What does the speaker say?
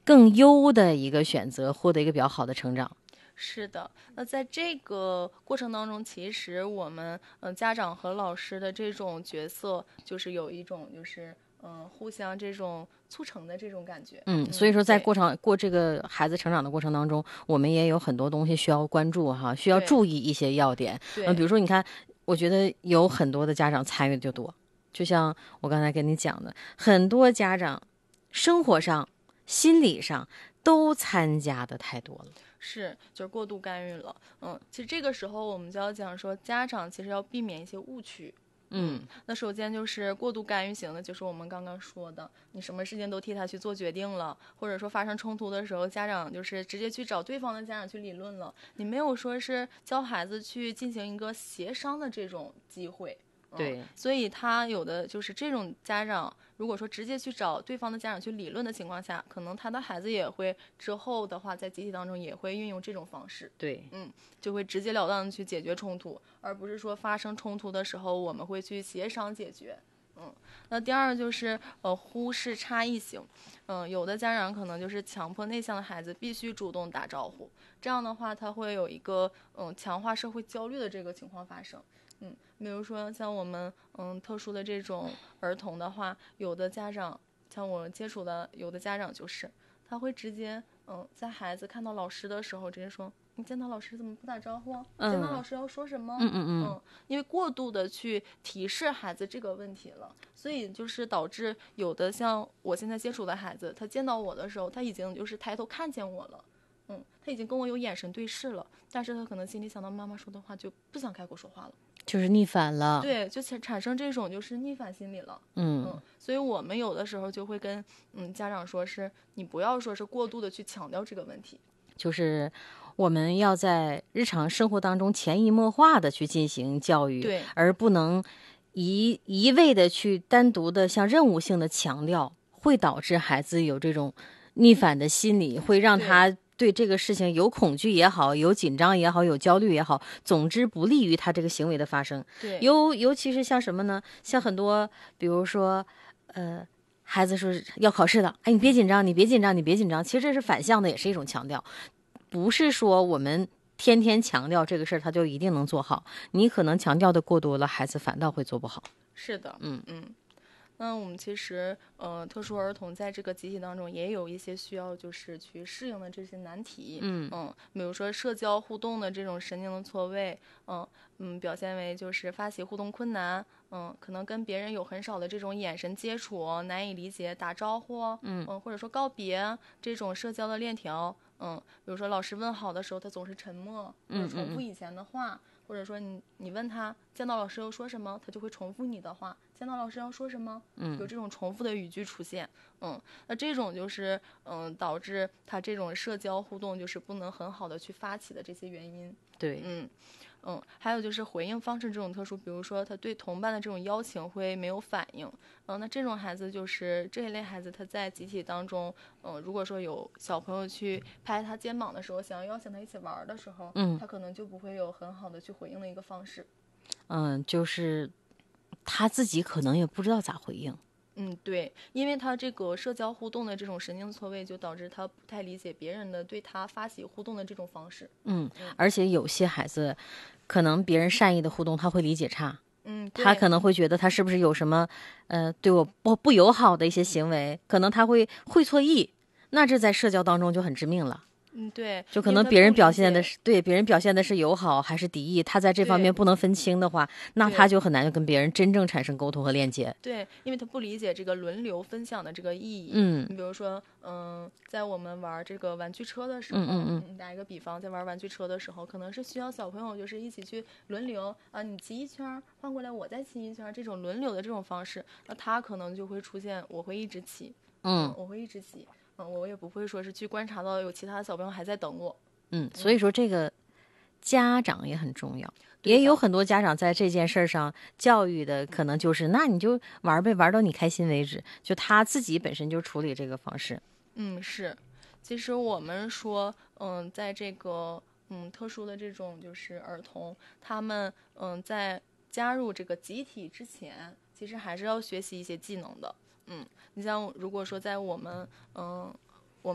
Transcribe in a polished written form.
更优的一个选择，获得一个比较好的成长。 是的，那在这个过程当中，其实我们家长和老师的这种角色，就是有一种就是互相这种促成的这种感觉。 所以说在对过这个孩子成长的过程当中，我们也有很多东西需要关注哈，需要对注意一些要点。 对比如说你看，我觉得有很多的家长参与的就多，就像我刚才跟你讲的，很多家长生活上、心理上都参加的太多了。 是，就是过度干预了。其实这个时候我们就要讲说，家长其实要避免一些误区。那首先就是过度干预型的，就是我们刚刚说的，你什么事情都替他去做决定了，或者说发生冲突的时候，家长就是直接去找对方的家长去理论了，你没有说是教孩子去进行一个协商的这种机会。 对， 所以他有的就是这种家长，如果说直接去找对方的家长去理论的情况下，可能他的孩子也会之后的话，在集体当中也会运用这种方式。 对， 就会直截了当的去解决冲突，而不是说发生冲突的时候我们会去协商解决。那第二就是忽视差异性。有的家长可能就是强迫内向的孩子必须主动打招呼，这样的话他会有一个强化社会焦虑的这个情况发生。比如说像我们特殊的这种儿童的话，有的家长像我接触的有的家长就是他会直接在孩子看到老师的时候直接说，你见到老师怎么不打招呼？见到老师要说什么？因为过度的去提示孩子这个问题了，所以就是导致有的像我现在接触的孩子，他见到我的时候，他已经就是抬头看见我了。他已经跟我有眼神对视了，但是他可能心里想到妈妈说的话，就不想开口说话了， 就是逆反了。 对，就产生这种就是逆反心理了。所以我们有的时候就会跟家长说，是你不要说是过度的去强调这个问题， 就是我们要在日常生活当中潜移默化的去进行教育， 对， 而不能一味的去单独的像任务性的强调，会导致孩子有这种逆反的心理，会让他对这个事情有恐惧也好，有紧张也好，有焦虑也好，总之不利于他这个行为的发生。 对， 尤其是像什么呢？像很多，比如说，孩子说要考试了，哎，你别紧张，你别紧张，你别紧张。其实这是反向的，也是一种强调，不是说我们天天强调这个事儿，他就一定能做好。你可能强调的过多了，孩子反倒会做不好。 是的，那我们其实，特殊儿童在这个集体当中也有一些需要就是去适应的这些难题，比如说社交互动的这种神经的错位，表现为就是发起互动困难，可能跟别人有很少的这种眼神接触，难以理解打招呼，或者说告别这种社交的链条，比如说老师问好的时候，他总是沉默，或者重复以前的话。或者说你问他见到老师要说什么，他就会重复你的话。见到老师要说什么？有这种重复的语句出现。那这种就是导致他这种社交互动就是不能很好的去发起的这些原因。 对， 还有就是回应方式这种特殊，比如说他对同伴的这种邀请会没有反应，那这种孩子就是这一类孩子，他在集体当中，如果说有小朋友去拍他肩膀的时候，想要邀请他一起玩的时候，他可能就不会有很好的去回应的一个方式。 就是他自己可能也不知道咋回应。 对，因为他这个社交互动的这种神经错位，就导致他不太理解别人的对他发起互动的这种方式。 而且有些孩子，可能别人善意的互动他会理解差，他对可能会觉得他是不是有什么对我不友好的一些行为，可能他会错意，那这在社交当中就很致命了。 对， 就可能别人表现的是对别人表现的是友好还是敌意，他在这方面不能分清的话，那他就很难跟别人真正产生沟通和链接。 对，因为他不理解这个轮流分享的这个意义。你比如说，在我们玩这个玩具车的时候，打一个比方，在玩玩具车的时候，可能是需要小朋友就是一起去轮流啊，你骑一圈，换过来我再骑一圈，这种轮流的这种方式，那他可能就会出现我会一直骑，我会一直骑。我也不会说是去观察到有其他的小朋友还在等我。 所以说这个家长也很重要，也有很多家长在这件事上教育的可能就是那你就玩呗，玩到你开心为止，就他自己本身就处理这个方式。 是，其实我们说在这个特殊的这种就是儿童，他们在加入这个集体之前，其实还是要学习一些技能的。你像如果说在我们